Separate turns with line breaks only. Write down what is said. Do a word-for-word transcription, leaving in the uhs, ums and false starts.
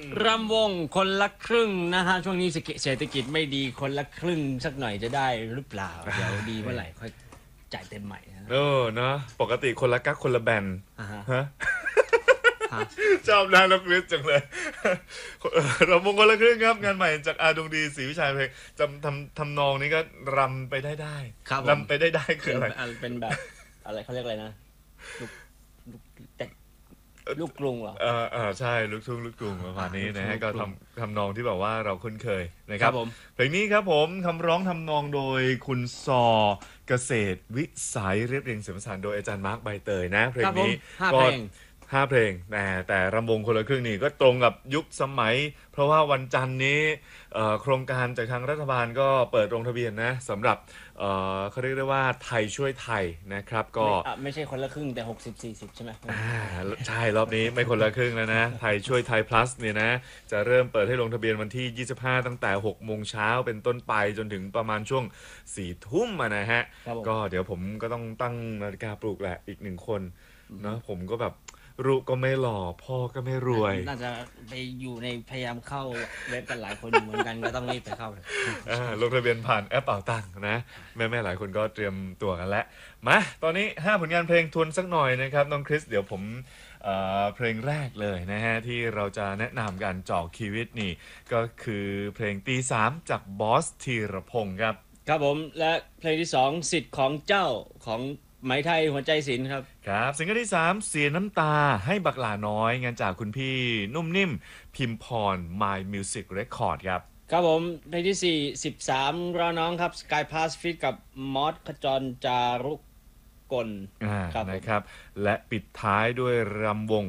รำวงคนละครึ่งนะฮะช่วงนี้เศรษฐกิจไม่ดีคนละครึ่งสักหน่อยจะได้หรือเปล่าเดี๋ยวดีเมื่อไหร่ค่อยจ่ายเต็มใหม่นะ
เออเนาะปกติคนละกักคนละแบน
อ่าฮะ
ฮะ
ฮะ
ชอบนะนักวิทย์จังเลยรำวงคนละครึ่งครับงานใหม่จากอาดงดีศรีวิชัยเพลงจำทำทำนองนี้ก็รำไปได้ได้
ครับผม
รำไปได้ได้คืออะไร
เป็นเป็นแบบอะไรเขาเรียกอะไรนะลูกลูกแต่ลูกกรุงเหรอ
เออเออใช่ลูกทุ่งลูกกรุงประมาณนี้นะฮะ
ลูกทุ่ง
ก็
ลูกกรุง
ทำทำนองที่แบบว่าเราคุ้นเคยนะค
ค
รั
รั
บบ
ผม
เพลงนี้ครับผมคำร้องทำนองโดยคุณซอเกษตรวิสัยเรียบเรียงเสียงประสานโดยอาจารย์มาร์คใบเตยนะเพลง
ครับผม
นี้
ห้า
ก็
เพลง
ห้าเพลงแต่แต่รำวงคนละครึ่งนี่ก็ตรงกับยุคสมัย เพราะว่าวันจันทร์นี้เอ่อโครงการจากทางรัฐบาลก็เปิดลงทะเบียนนะสำหรับเอ่อเขาเรียกได้ว่าไทยช่วยไทยนะครับก็
ไม่อ่ะไม่ใช่คนละครึ่งแต่หกสิบสี่สิบใช่ไหม
อ่าใช่รอบนี้ไม่คนละครึ่งแล้วนะไทยช่วยไทย plus เนี่ยนะจะเริ่มเปิดให้ลงทะเบียนวันที่ยี่สิบห้าตั้งแต่หกโมงเช้าเป็นต้นไปจนถึงประมาณช่วงสี่ทุ่มอะนะฮะ
ครับผม
ก็เดี๋ยวผมก็ต้องตั้งนาฬิกาปลุกแหละอีกหนึ่งคนเนาะผมก็แบบรูปก็ไม่หล่อพ่อก็ไม่รวย
น่าจะไปอยู่ในพยายามเข้าเว็บกันหลายคนอยู่เหมือนกันก็ต้องรีบไปเข้าเลย
อ่าลงทะเบียนผ่านแอปเป่าตังค์นะแม่ๆหลายคนก็เตรียมตัวกันแล้วมาตอนนี้ห้าผลงานเพลงทวนสักหน่อยนะครับน้องคริสเดี๋ยวผมเอ่อเพลงแรกเลยนะฮะที่เราจะแนะนำกันจอกคีวิตนี่ก็คือเพลงตีสามจากบอสธีรพงศ์ครับ
ครับผมและเพลงที่สองสิทธิ์ของเจ้าของไหมไทยหัวใจศิลป์ครับ
ครับซิงเกิลที่สามเสียน้ำตาให้บักหลาน้อยงานจากคุณพี่นุ่มนิ่มพิมพร My Music Record ครับ
ครับผมเพลงที่สี่สิบสามรอน้องครับ Sky Pass Fit กับมอสขจรจารุกล
อ่า
ครับผม
นะครับและปิดท้ายด้วยรำวง